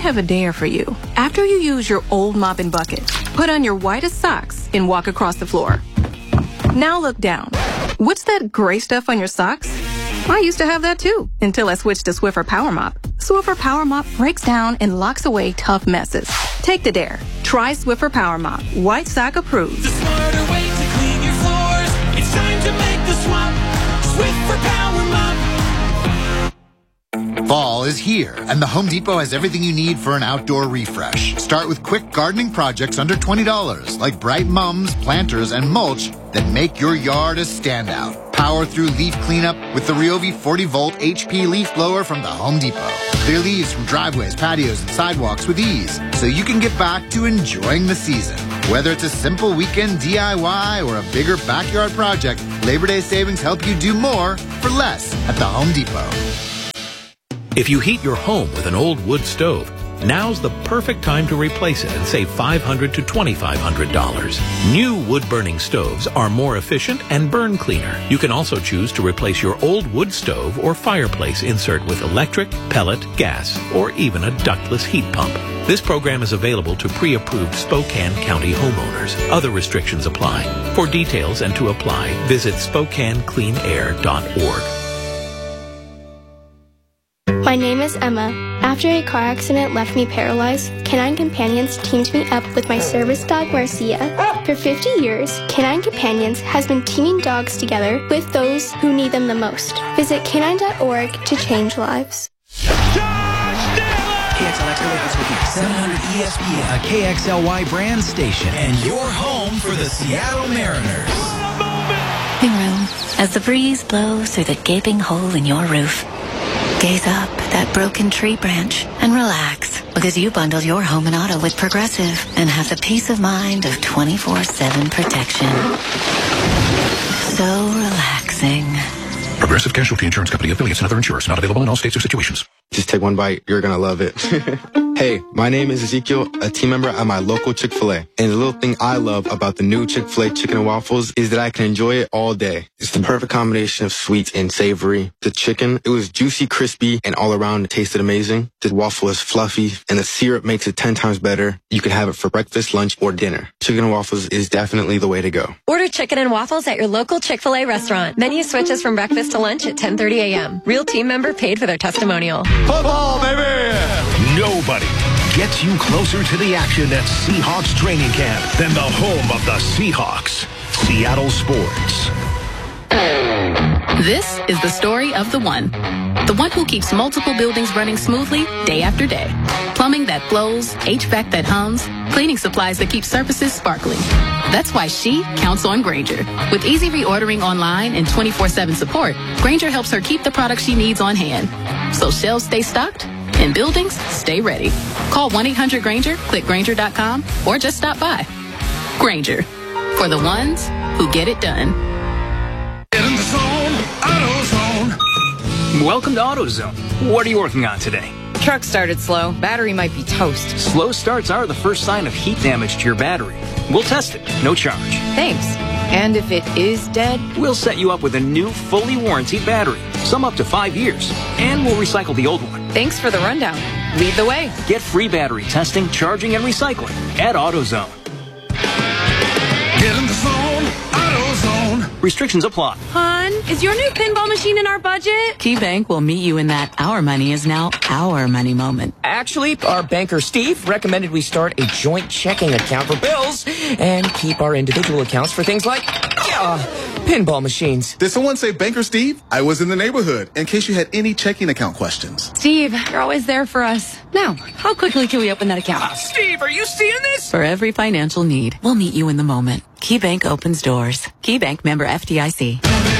have a dare for you. After you use your old mop and bucket, put on your whitest socks and walk across the floor. Now look down. What's that gray stuff on your socks? I used to have that too, until I switched to Swiffer Power Mop. Swiffer Power Mop breaks down and locks away tough messes. Take the dare. Try Swiffer Power Mop. White sock approved. The smarter way to clean your floors. It's time to make the swap. Swiffer Power Mop. Fall is here, and the Home Depot has everything you need for an outdoor refresh. Start with quick gardening projects under $20, like bright mums, planters, and mulch that make your yard a standout. Power through leaf cleanup with the Ryobi 40-volt HP leaf blower from the Home Depot. Clear leaves from driveways, patios, and sidewalks with ease, so you can get back to enjoying the season. Whether it's a simple weekend DIY or a bigger backyard project, Labor Day savings help you do more for less at the Home Depot. If you heat your home with an old wood stove, now's the perfect time to replace it and save $500 to $2,500. New wood-burning stoves are more efficient and burn cleaner. You can also choose to replace your old wood stove or fireplace insert with electric, pellet, gas, or even a ductless heat pump. This program is available to pre-approved Spokane County homeowners. Other restrictions apply. For details and to apply, visit SpokaneCleanAir.org. My name is Emma. After a car accident left me paralyzed, Canine Companions teamed me up with my service dog, Marcia. For 50 years, Canine Companions has been teaming dogs together with those who need them the most. Visit canine.org to change lives. KXLY Early High School Geeks, 700 ESPN, a KXLY brand station, and your home for the Seattle Mariners. Living room, as the breeze blows through the gaping hole in your roof. Gaze up at that broken tree branch and relax, because you bundled your home and auto with Progressive and have the peace of mind of 24/7 protection. So relaxing. Progressive Casualty Insurance Company, affiliates, and other insurers. Not available in all states or situations. Just take one bite. You're going to love it. Hey, my name is Ezekiel, a team member at my local Chick-fil-A. And the little thing I love about the new Chick-fil-A chicken and waffles is that I can enjoy it all day. It's the perfect combination of sweet and savory. The chicken, it was juicy, crispy, and all around it tasted amazing. The waffle is fluffy, and the syrup makes it 10 times better. You can have it for breakfast, lunch, or dinner. Chicken and waffles is definitely the way to go. Order chicken and waffles at your local Chick-fil-A restaurant. Menu switches from breakfast to lunch at 10:30 a.m. Real team member paid for their testimonial. Football, baby! Nobody gets you closer to the action at Seahawks training camp than the home of the Seahawks, Seattle Sports. This is the story of the one who keeps multiple buildings running smoothly day after day. Plumbing that flows, HVAC that hums, cleaning supplies that keep surfaces sparkling. That's why she counts on Grainger. With easy reordering online and 24/7 support, Grainger helps her keep the products she needs on hand, so shelves stay stocked and buildings stay ready. Call 1-800-GRAINGER, click Grainger.com, or just stop by. Grainger, for the ones who get it done. Get in the zone, AutoZone. Welcome to AutoZone. What are you working on today? Truck started slow. Battery might be toast. Slow starts are the first sign of heat damage to your battery. We'll test it, no charge. Thanks. And if it is dead? We'll set you up with a new, fully warranted battery. Some up to 5 years. And we'll recycle the old one. Thanks for the rundown. Lead the way. Get free battery testing, charging, and recycling at AutoZone. Get in the zone, AutoZone. Restrictions apply. Hon, is your new pinball machine in our budget? KeyBank will meet you in that our money is now our money moment. Actually, our banker Steve recommended we start a joint checking account for bills and keep our individual accounts for things like pinball machines. Did someone say Banker Steve? I was in the neighborhood in case you had any checking account questions. Steve, you're always there for us. Now, how quickly can we open that account? Steve, are you seeing this? For every financial need, we'll meet you in the moment. KeyBank opens doors. KeyBank member FDIC.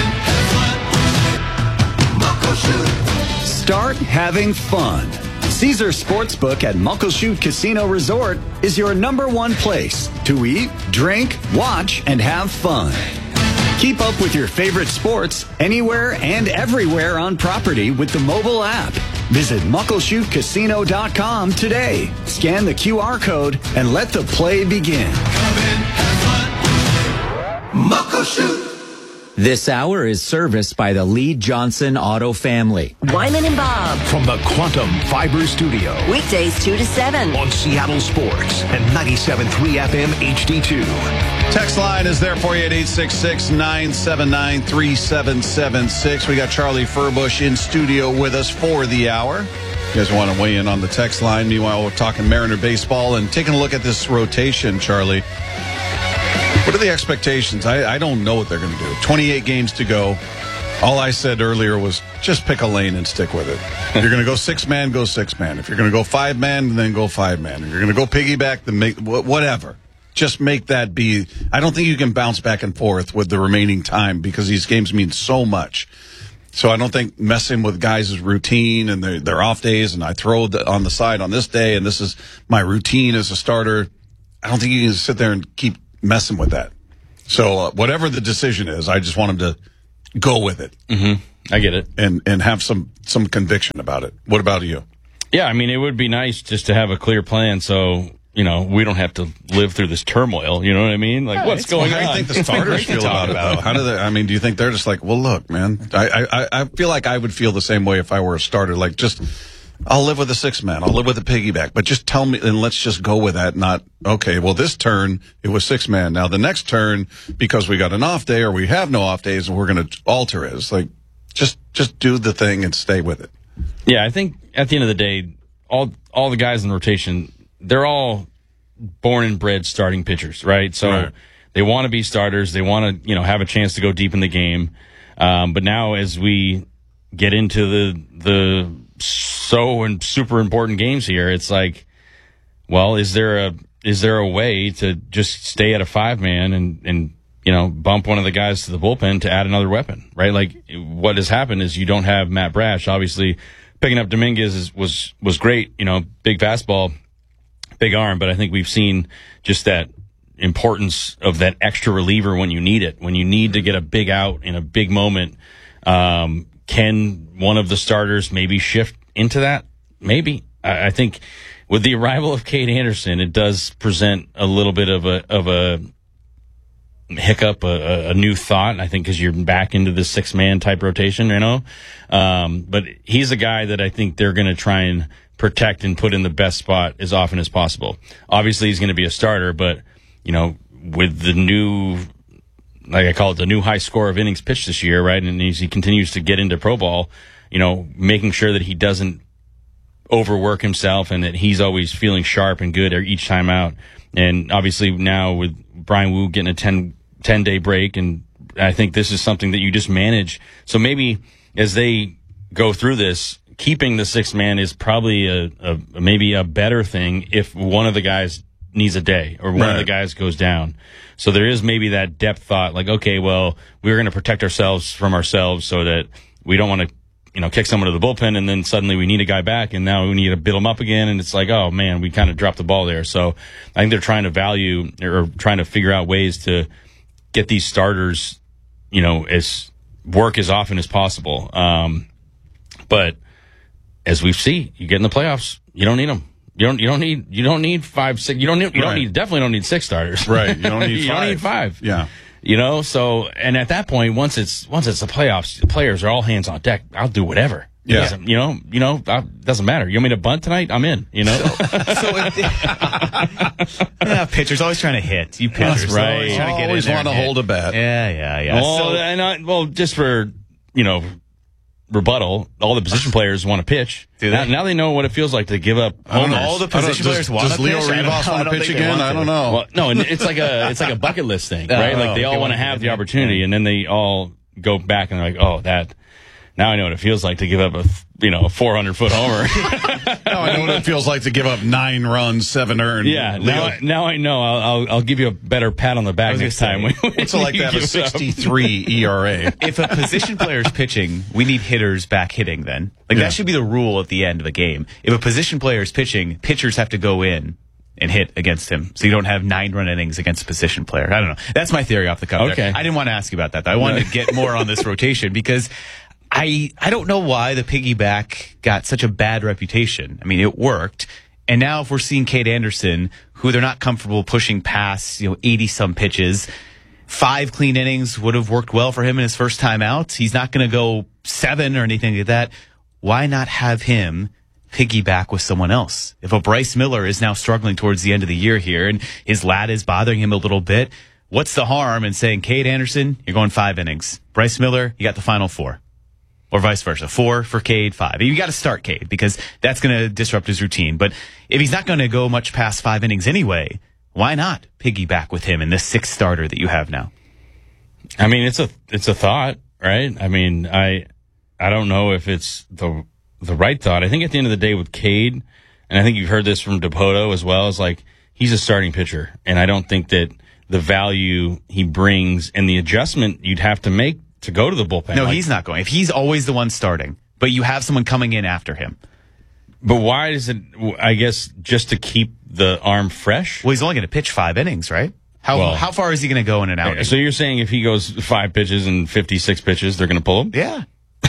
Start having fun. Caesar Sportsbook at Muckleshoot Casino Resort is your #1 place to eat, drink, watch, and have fun. Keep up with your favorite sports anywhere and everywhere on property with the mobile app. Visit MuckleshootCasino.com today. Scan the QR code and let the play begin. Muckleshoot. This hour is serviced by the Lee Johnson Auto family. Wyman and Bob. From the Quantum Fiber Studio. Weekdays 2 to 7. On Seattle Sports and 97.3 FM HD2. Text line is there for you at 866-979-3776. We got Charlie Furbush in studio with us for the hour. You guys want to weigh in on the text line. Meanwhile, we're talking Mariner baseball and taking a look at this rotation, Charlie. What are the expectations? I don't know what they're going to do. 28 games to go. All I said earlier was just pick a lane and stick with it. If you're going to go 6-man, go 6-man. If you're going to go 5-man, then go 5-man. If you're going to go piggyback, then make whatever. Just make that be. I don't think you can bounce back and forth with the remaining time because these games mean so much. So I don't think messing with guys' routine and their off days and I throw on the side on this day and this is my routine as a starter. I don't think you can sit there and keep messing with that. So whatever the decision is, I just want him to go with it. Mm-hmm. I get it. And have some conviction about it. What about you? Yeah, I mean, it would be nice just to have a clear plan so, we don't have to live through this turmoil. You know what I mean? Like, what's going on? How do you think the starters feel about it, though? How do they, do you think they're just like, well, look, man, I feel like I would feel the same way if I were a starter. Like, just, I'll live with a 6-man. I'll live with a piggyback. But just tell me, and let's just go with that. Not, okay, well, this turn, it was 6-man. Now, the next turn, because we got an off day or we have no off days, and we're going to alter it. It's like, just do the thing and stay with it. Yeah, I think at the end of the day, all the guys in the rotation, they're all born and bred starting pitchers, right? So they want to be starters. They want to, have a chance to go deep in the game. But now as we get into the super important games here, it's like, well, is there a way to just stay at a 5-man and bump one of the guys to the bullpen to add another weapon, right? Like what has happened is you don't have Matt Brash. Obviously, picking up Dominguez was great, big fastball, big arm, but I think we've seen just that importance of that extra reliever when you need it, when you need to get a big out in a big moment. Can one of the starters maybe shift into that? Maybe. I think with the arrival of Cade Anderson, it does present a little bit of a hiccup, a new thought. I think because you're back into the 6-man type rotation, but he's a guy that I think they're going to try and protect and put in the best spot as often as possible. Obviously, he's going to be a starter, but, with the new, like I call it, the new high score of innings pitched this year, right? And as he continues to get into pro ball, making sure that he doesn't overwork himself and that he's always feeling sharp and good each time out. And obviously now with Brian Wu getting a 10-day break, and I think this is something that you just manage. So maybe as they go through this, keeping the 6-man is probably maybe a better thing if one of the guys needs a day or one of the guys goes down. So there is maybe that depth thought, like, okay, well, we're going to protect ourselves from ourselves so that we don't want to, kick someone to the bullpen and then suddenly we need a guy back and now we need to build him up again. And it's like, oh man, we kind of dropped the ball there. So I think they're trying to value or trying to figure out ways to get these starters, as work as often as possible. But as we see, you get in the playoffs, you don't need them. You don't need 5, 6. Definitely don't need 6 starters. Right. You don't need 5. You don't need 5. Yeah. So, and at that point, once it's the playoffs, the players are all hands on deck. I'll do whatever. Yeah. Doesn't matter. You want me to bunt tonight? I'm in, pitchers always trying to hit. You pitchers. That's right. Always trying to get always in there want to hold a bat. Yeah. Just for, rebuttal, all the position players want to pitch. Do they? Now they know what it feels like to give up homers. All the position players want to pitch. Does Leo Rivas want to pitch again? I don't know. Well, no, it's like a bucket list thing, right? Like they all want to have the opportunity, and then they all go back and they're like, oh, that. Now I know what it feels like to give up a 400-foot homer. Now I know what it feels like to give up 9 runs, 7 earned. Yeah. Now I know. I'll give you a better pat on the back next time. What's it like to have a 63 ERA? If a position player is pitching, we need hitters back hitting then. That should be the rule at the end of a game. If a position player is pitching, pitchers have to go in and hit against him. So you don't have 9-run innings against a position player. I don't know. That's my theory off the cuff. Okay. I didn't want to ask you about that, though. I wanted to get more on this rotation because I don't know why the piggyback got such a bad reputation. I mean, it worked. And now if we're seeing Cade Anderson, who they're not comfortable pushing past, 80-some pitches, 5 clean innings would have worked well for him in his first time out. He's not going to go 7 or anything like that. Why not have him piggyback with someone else? If a Bryce Miller is now struggling towards the end of the year here and his lat is bothering him a little bit, what's the harm in saying, Cade Anderson, you're going 5 innings. Bryce Miller, you got the final 4. Or vice versa. 4 for Cade, 5. You got to start Cade because that's going to disrupt his routine. But if he's not going to go much past 5 innings anyway, why not piggyback with him in this 6th starter that you have now? I mean, it's a thought, right? I mean, I don't know if it's the right thought. I think at the end of the day with Cade, and I think you've heard this from Dipoto as well, is like he's a starting pitcher, and I don't think that the value he brings and the adjustment you'd have to make to go to the bullpen. No, he's not going. If he's always the one starting, but you have someone coming in after him. But why is it, I guess, just to keep the arm fresh? Well, he's only going to pitch 5 innings, right? How far is he going to go in an outing? So you're saying if he goes 5 pitches and 56 pitches, they're going to pull him? Yeah.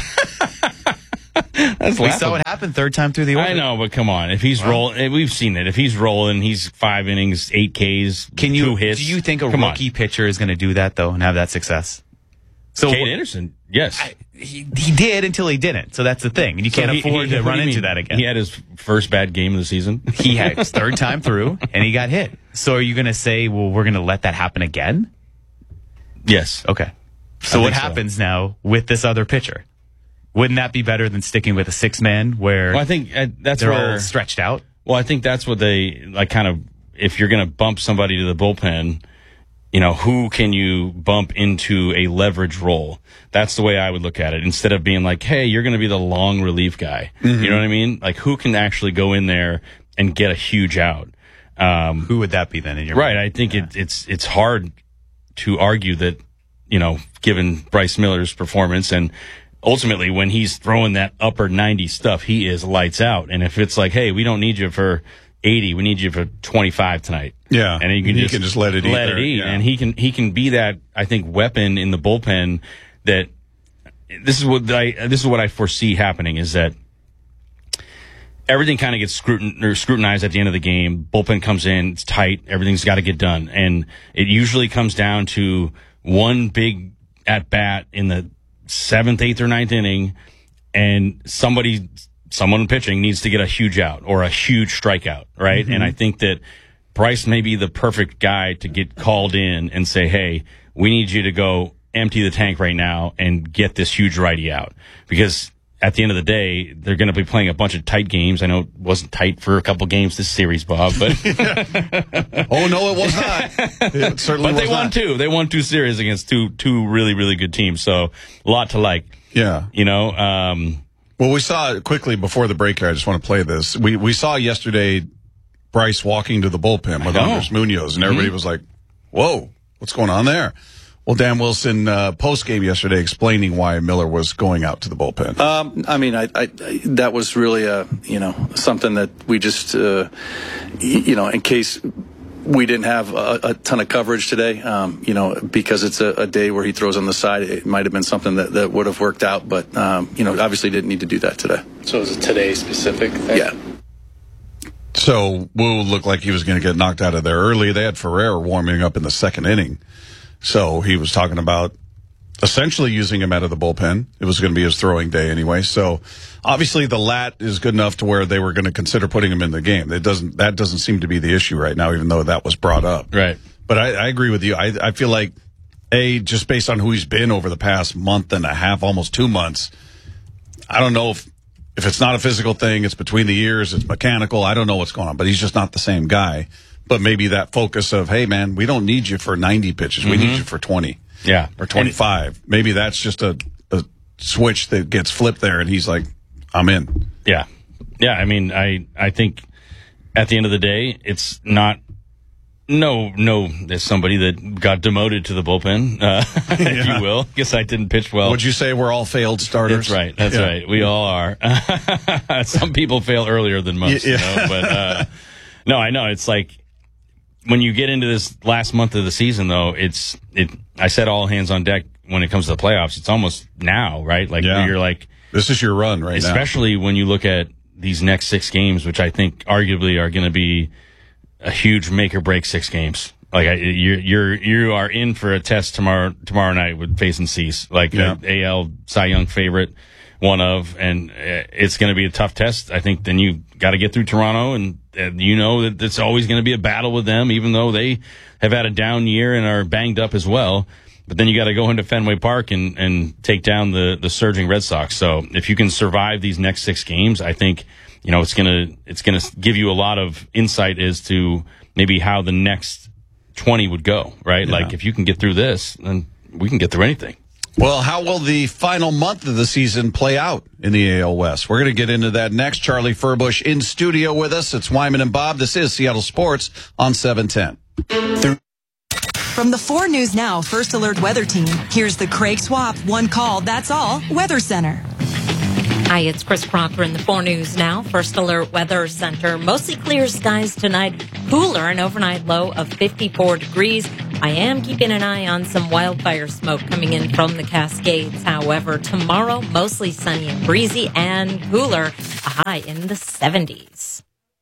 That's we saw it happen 3rd time through the order. I know, but come on. If he's rolling, we've seen it. If he's rolling, he's 5 innings, 8 Ks, 2 hits. Do you think a rookie pitcher is going to do that, though, and have that success? So Cade Anderson, yes. He did until he didn't. So that's the thing. And you can't afford to run into that again. He had his first bad game of the season. He had his 3rd time through, and he got hit. So are you going to say, well, we're going to let that happen again? Yes. Okay. So what happens now with this other pitcher? Wouldn't that be better than sticking with a 6-man where I think that's they're where, all stretched out? Well, I think that's what they like kind of, if you're going to bump somebody to the bullpen, you know, who can you bump into a leverage role? That's the way I would look at it. Instead of being like, hey, you're going to be the long relief guy. Mm-hmm. You know what I mean? Like, who can actually go in there and get a huge out? Who would that be then in your mind? Right. I think it's hard to argue that, you know, given Bryce Miller's performance and ultimately when he's throwing that upper 90 stuff, he is lights out. And if it's like, hey, we don't need you for 80, we need you for 25 tonight. Yeah, and you can just let it eat. Yeah. And he can be that, I think, weapon in the bullpen. That this is what I foresee happening is that everything kind of gets scrutinized at the end of the game. Bullpen comes in, it's tight, everything's got to get done, and it usually comes down to one big at bat in the 7th, 8th, or 9th inning, and someone pitching needs to get a huge out or a huge strikeout, right? Mm-hmm. And I think that Bryce may be the perfect guy to get called in and say, hey, we need you to go empty the tank right now and get this huge righty out. Because at the end of the day, they're going to be playing a bunch of tight games. I know it wasn't tight for a couple games this series, Bob, but oh no, it was not. It certainly but was they won not. 2. They won 2 series against two really, really good teams. So a lot to like. Yeah. You know, well, we saw quickly before the break here. I just want to play this. We saw yesterday Bryce walking to the bullpen with Andres Munoz, and everybody was like, whoa, what's going on there? Well, Dan Wilson, post-game yesterday explaining why Miller was going out to the bullpen. I mean, I that was really something that we just, in case we didn't have a ton of coverage today, because it's a day where he throws on the side, it might have been something that would have worked out, but, obviously didn't need to do that today. So is it today specific thing? Yeah. So Wu looked like he was going to get knocked out of there early. They had Ferrer warming up in the 2nd inning. So he was talking about essentially using him out of the bullpen. It was going to be his throwing day anyway. So obviously the lat is good enough to where they were going to consider putting him in the game. That doesn't seem to be the issue right now, even though that was brought up. Right. But I agree with you. I feel like, just based on who he's been over the past month and a half, almost 2 months, I don't know if it's not a physical thing, it's between the ears, it's mechanical. I don't know what's going on, but he's just not the same guy. But maybe that focus of, hey, man, we don't need you for 90 pitches. We need you for 20. Yeah. Or 25. Maybe that's just a switch that gets flipped there, and he's like, I'm in. Yeah. Yeah, I mean, I think at the end of the day, it's not there's somebody that got demoted to the bullpen, if you will. Guess I didn't pitch well. Would you say we're all failed starters? That's right. That's right. We all are. Some people fail earlier than most, but no, I know. It's like, when you get into this last month of the season, though, I said all hands on deck when it comes to the playoffs. It's almost now, right? Like, you're like, this is your run right now. Especially when you look at these next 6 games, which I think arguably are going to be a huge make or break 6 games. Like you are in for a test tomorrow night with facing Cease, like AL Cy Young favorite, and it's going to be a tough test. I think then you got to get through Toronto, and you know that it's always going to be a battle with them, even though they have had a down year and are banged up as well. But then you got to go into Fenway Park and take down the surging Red Sox. So if you can survive these next 6 games, I think it's gonna give you a lot of insight as to maybe how the next 20 would go, right? Yeah. Like if you can get through this, then we can get through anything. Well, how will the final month of the season play out in the AL West? We're going to get into that next. Charlie Furbush in studio with us. It's Wyman and Bob. This is Seattle Sports on 710. From the 4 News Now First Alert Weather Team, here's the Craig Swap One Call, That's All Weather Center. Hi, it's Chris Crocker in the 4 News Now First Alert Weather Center. Mostly clear skies tonight. Cooler, an overnight low of 54 degrees. I am keeping an eye on some wildfire smoke coming in from the Cascades. However, tomorrow, mostly sunny and breezy and cooler, a high in the 70s.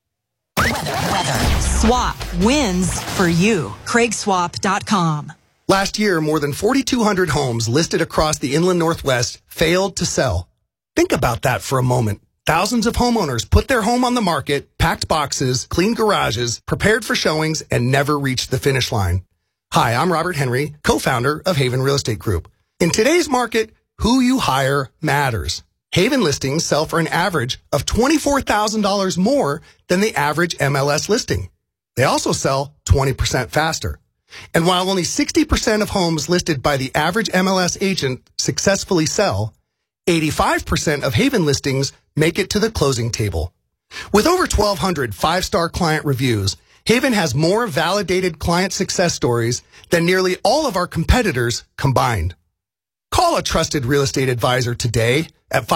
Weather. Swap wins for you. CraigSwap.com. Last year, more than 4,200 homes listed across the inland Northwest failed to sell. Think about that for a moment. Thousands of homeowners put their home on the market, packed boxes, cleaned garages, prepared for showings, and never reached the finish line. Hi, I'm Robert Henry, co-founder of Haven Real Estate Group. In today's market, who you hire matters. Haven listings sell for an average of $24,000 more than the average MLS listing. They also sell 20% faster. And while only 60% of homes listed by the average MLS agent successfully sell, 85% of Haven listings make it to the closing table. With over 1,200 5-star client reviews, Haven has more validated client success stories than nearly all of our competitors combined. Call a trusted real estate advisor today at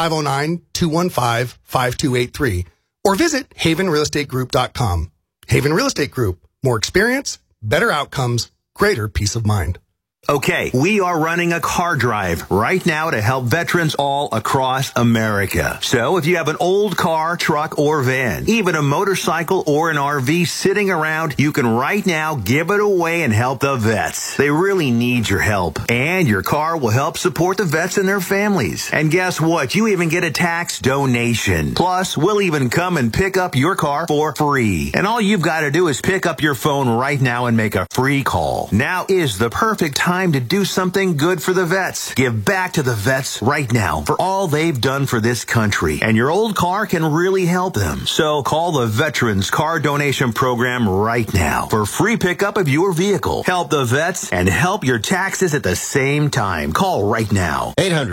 509-215-5283 or visit havenrealestategroup.com. Haven Real Estate Group. More experience, better outcomes, greater peace of mind. Okay, we are running a car drive right now to help veterans all across America. So if you have an old car, truck, or van, even a motorcycle or an RV sitting around, you can right now give it away and help the vets. They really need your help. And your car will help support the vets and their families. And guess what? You even get a tax donation. Plus, we'll even come and pick up your car for free. And all you've got to do is pick up your phone right now and make a free call. Now is the perfect time to do something good for the vets. Give back to the vets right now for all they've done for this country. And your old car can really help them. So call the Veterans Car Donation Program right now for free pickup of your vehicle. Help the vets and help your taxes at the same time. Call right now.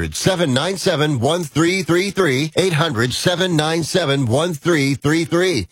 800-797-1333. 800-797-1333.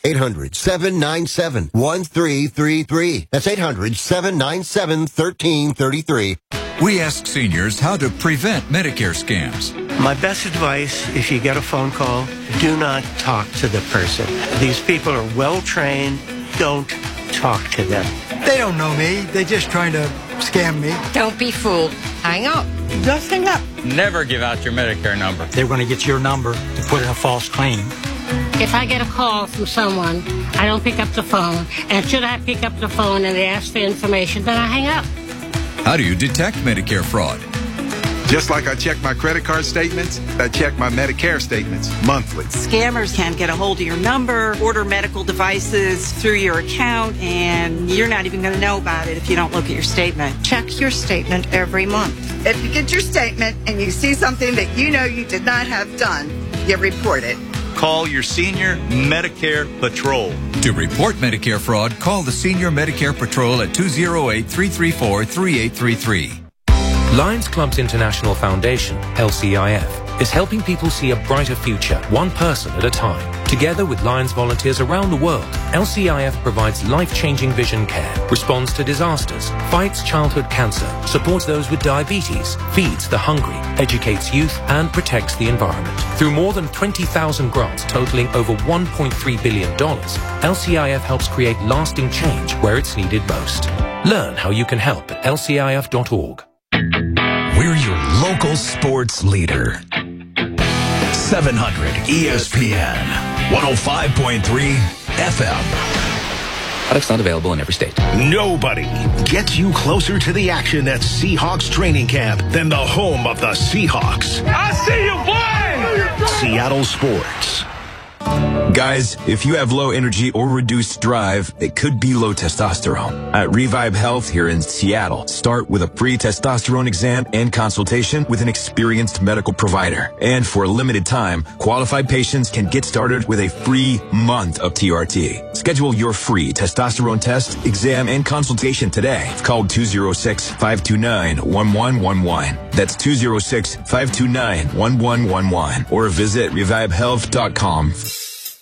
800-797-1333. That's 800-797-1333. We ask seniors how to prevent Medicare scams. My best advice, if you get a phone call, do not talk to the person. These people are well trained. Don't talk to them. They don't know me. They're just trying to scam me. Don't be fooled. Hang up. Just hang up. Never give out your Medicare number. They're going to get your number to put in a false claim. If I get a call from someone, I don't pick up the phone. And should I pick up the phone and they ask for information, then I hang up. How do you detect Medicare fraud? Just like I check my credit card statements, I check my Medicare statements monthly. Scammers can get a hold of your number, order medical devices through your account, and you're not even going to know about it if you don't look at your statement. Check your statement every month. If you get your statement and you see something that you know you did not have done, you report it. Call your Senior Medicare Patrol. To report Medicare fraud, call the Senior Medicare Patrol at 208-334-3833. Lions Clubs International Foundation, LCIF, is helping people see a brighter future, one person at a time. Together with Lions volunteers around the world, LCIF provides life-changing vision care, responds to disasters, fights childhood cancer, supports those with diabetes, feeds the hungry, educates youth, and protects the environment. Through more than 20,000 grants totaling over $1.3 billion, LCIF helps create lasting change where it's needed most. Learn how you can help at lcif.org. We're your local sports leader. 700 ESPN, 105.3 FM. Products not available in every state. Nobody gets you closer to the action at Seahawks training camp than the home of the Seahawks. I see you, boy! Seattle Sports. Guys, if you have low energy or reduced drive, it could be low testosterone. At Revive Health here in Seattle, start with a free testosterone exam and consultation with an experienced medical provider. And for a limited time, qualified patients can get started with a free month of TRT. Schedule your free testosterone test, exam, and consultation today. Call 206-529-1111. That's 206-529-1111. Or visit revivehealth.com.